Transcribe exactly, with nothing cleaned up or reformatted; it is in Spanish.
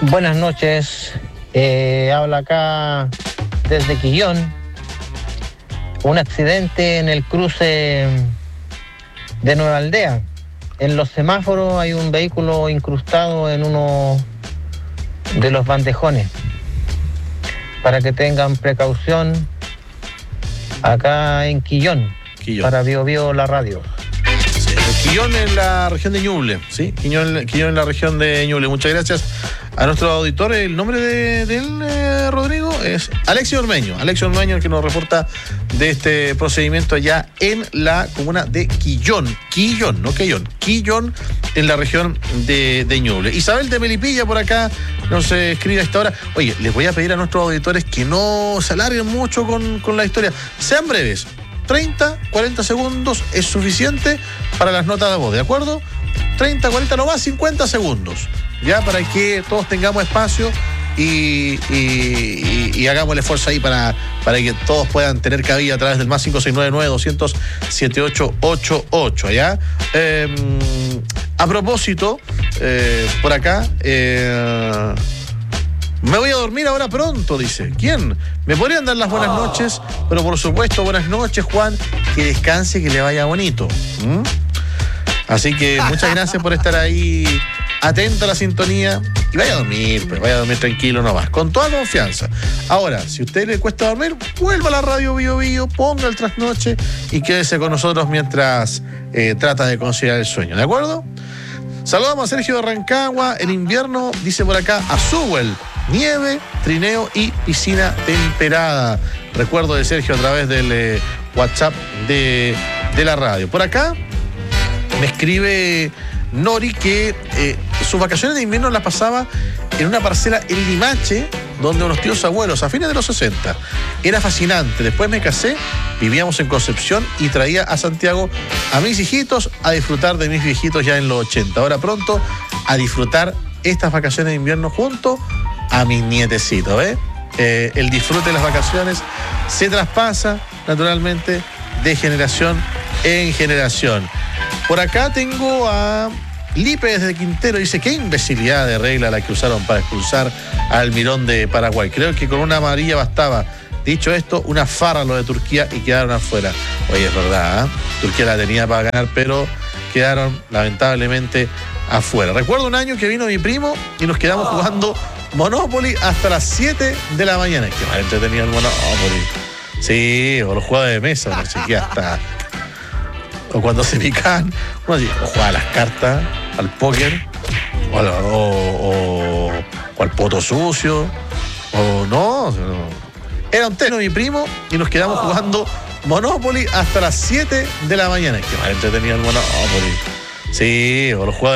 Buenas noches, eh, habla acá desde Quillón. Un accidente en el cruce de Nueva Aldea. En los semáforos hay un vehículo incrustado en uno de los bandejones. Para que tengan precaución acá en Quillón, Quillón. Para Bio Bio la radio. Sí, Quillón en la región de Ñuble, ¿sí? Quillón, Quillón en la región de Ñuble. Muchas gracias a nuestro auditor. El nombre de, de él, eh, Rodrigo, es Alexio Ormeño. Alexio Ormeño, el que nos reporta de este procedimiento allá en la comuna de Quillón. Quillón, no Quillón. Quillón en la región de, de Ñuble. Isabel de Melipilla por acá nos eh, escribe a esta hora. Oye, les voy a pedir a nuestros auditores que no se alarguen mucho con, con la historia. Sean breves. treinta, cuarenta segundos es suficiente para las notas de voz, ¿de acuerdo? treinta, cuarenta, no más, cincuenta segundos. Ya, para que todos tengamos espacio y, y, y, y hagamos el esfuerzo ahí para, para que todos puedan tener cabida a través del más cinco seis nueve nueve doscientos setenta y ocho ochenta y ocho, ¿ya? Eh, a propósito, eh, por acá... Eh, Me voy a dormir ahora pronto, dice. ¿Quién? Me podrían dar las buenas noches, pero por supuesto, buenas noches, Juan. Que descanse, que le vaya bonito. ¿Mm? Así que muchas gracias por estar ahí atento a la sintonía. Y vaya a dormir, pues, vaya a dormir tranquilo nomás, con toda confianza. Ahora, si a usted le cuesta dormir, vuelva a la radio Bio Bio, ponga el trasnoche y quédese con nosotros mientras eh, trata de conciliar el sueño, ¿de acuerdo? Saludamos a Sergio de Rancagua. En invierno, dice por acá, a Sewell. Nieve, trineo y piscina temperada. Recuerdo de Sergio a través del eh, WhatsApp de, de la radio. Por acá me escribe Nori que eh, sus vacaciones de invierno las pasaba en una parcela en Limache, donde unos tíos abuelos, a fines de los sesenta. Era fascinante. Después me casé, vivíamos en Concepción y traía a Santiago a mis hijitos a disfrutar de mis viejitos ya en los ochenta. Ahora pronto a disfrutar estas vacaciones de invierno junto a mis nietecitos, ¿eh? Eh, el disfrute de las vacaciones se traspasa naturalmente de generación en generación. Por acá tengo a Lipe desde Quintero, dice, qué imbecilidad de regla la que usaron para expulsar al Mirón de Paraguay. Creo que con una amarilla bastaba. Dicho esto, una farra lo de Turquía y quedaron afuera. Oye, es verdad, ¿eh? Turquía la tenía para ganar, pero quedaron lamentablemente afuera. Recuerdo un año que vino mi primo y nos quedamos jugando Monopoly hasta las siete de la mañana. Qué más entretenido el Monopoly. Sí, o los juegos de mesa, no sé qué, hasta... O cuando se pican, uno así, o jugaba a las cartas, al póker, o, o, o, o al poto sucio, o no, no. Era un teno mi primo y nos quedamos jugando Monopoly hasta las siete de la mañana. Qué más entretenido el Monopoly. Sí, o los juegos de